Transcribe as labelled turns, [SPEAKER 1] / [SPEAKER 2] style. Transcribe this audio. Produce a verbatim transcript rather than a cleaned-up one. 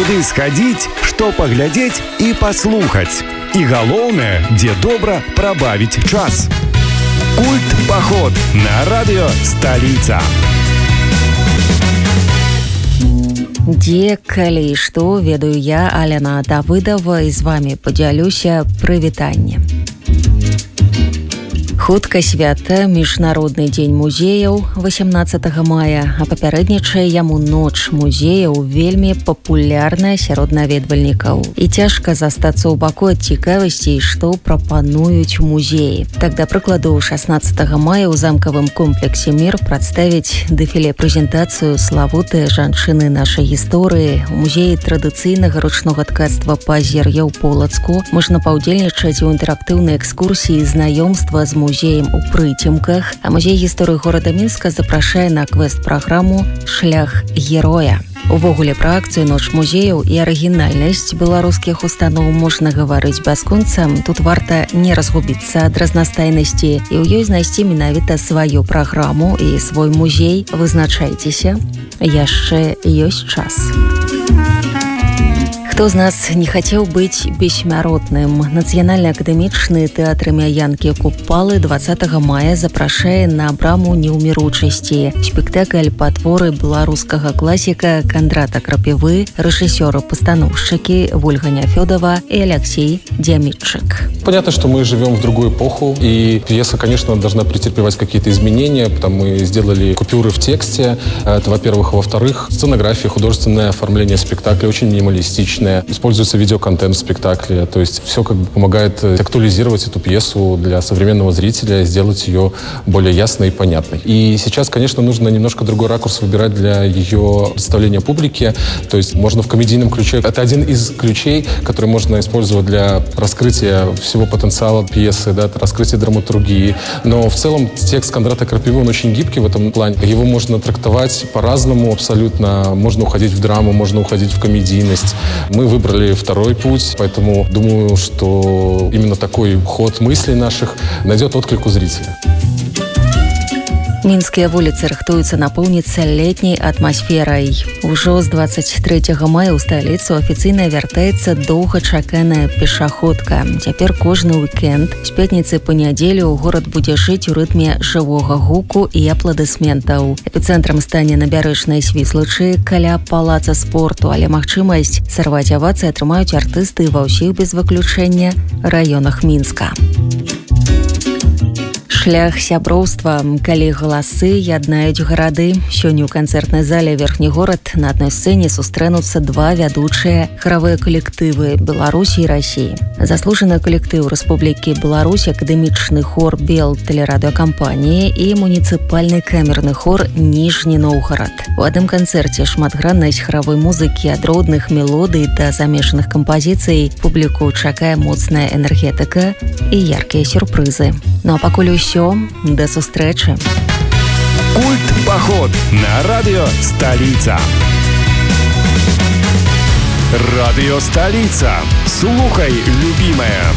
[SPEAKER 1] куды схадзіць, што паглядзець і паслухаць. І галоўнае, дзе добра прабавіць час. Культ паход на радыё Сталіца.
[SPEAKER 2] Дзе, калі і што, ведаю я, Алена Давыдова, і з вамі падзялюся прывітаннем. Хутка свята, міжнародны дзень музеяў васямнаццатага мая, а папярэднічае яму ноч музеяў, вельмі папулярная сярод наведвальнікаў. І цяжка застацца ў баку ад цікавасці, што прапануюць музеі. Так, да прыкладу, шаснаццатага мая ў замкавым комплексе «Мір» прадставіць дэфіле-прэзентацыю славутыя жанчыны нашай гісторыі. У музеі традыцыйнага ручнога ткацтва Пазер'я ў Полацку можна паўдзельнічаць у інтэрактыўнай экскурсіі знаёмства з музеем музеем у Прыцемках, а музей гісторыі горада Мінска запрашае на квест-праграму «Шлях героя». Увогуле пра акцыю «Ноч музеяў» і арыгінальнасць беларускіх устаноў можна гаварыць бясконцам. Тут варта не разгубіцца ад разнастайнасці і ў ёй знайсці менавіта сваю праграму і свой музей. Вызначайцеся, яшчэ ёсць час. Хто з нас не хацеў быць бессмяротным? Нацыянальны акадэмічны тэатр імя Янкі Купалы дваццатага мая запрашае на браму неўміручасці. Спектакль па творы беларускага класіка Кандрата Крапівы, рэжысёры-пастаноўшчыкі Вольга Няфёдова и Алексей Дямитчик.
[SPEAKER 3] Понятно, что мы живем в другую эпоху, и пьеса, конечно, должна претерпевать какие-то изменения, потому мы сделали купюры в тексте, это, во-первых. Во-вторых, сценография, художественное оформление спектакля очень минималистичное. Используется видеоконтент в спектакле, то есть все как бы помогает актуализировать эту пьесу для современного зрителя, сделать ее более ясной и понятной. И сейчас, конечно, нужно немножко другой ракурс выбирать для ее представления публике, то есть можно в комедийном ключе. Это один из ключей, который можно использовать для раскрытия всего потенциала пьесы, да, раскрытия драматургии. Но в целом текст Кондрата Крапивы, он очень гибкий в этом плане. Его можно трактовать по-разному абсолютно. Можно уходить в драму, можно уходить в комедийность. Мы выбрали второй путь, поэтому думаю, что именно такой ход мыслей наших найдет отклик у зрителя.
[SPEAKER 2] Мінскія вуліцы рыхтуюцца напоўніцца летняй атмасферай. Ужо з двадцать трэцяга мая ў сталіцу афіцыйна вяртаецца доўгачаканая пешаходка. Цяпер кожны уікенд з пятніцы па нядзелю горад будзе жыць у рытме жывога гуку і апладысментаў. Эпіцэнтрам стане набярэжнай Свіслачы каля палаца спорту, але магчымасць сарваць авацыі атрымаюць артысты ва ўсіх без выключэння раёнах Мінска. Шлях сяброўства, калі галасы яднаюць гарады. Сёння ў канцэртнай зале Верхні горад на адной сцэне сустрэнуцца два вядучыя харавыя калектывы Беларусі і Расіі. Заслужаны калектыў Рэспублікі Беларусь, акадэмічны хор Бел тэлерадыёкампаніі і муніцыпальны камерны хор Ніжні Новгарад. У адным канцэрце шматграннасць харавой музыкі ад родных мелодый да замешаных кампазіцый. Публіку чакае моцная энергетыка і яркія сюрпрызы. Ну а пакуль усё. До сустрэчы.
[SPEAKER 1] Культ паход на радыё Сталіца. Радыё Сталіца. Слухай, любімая.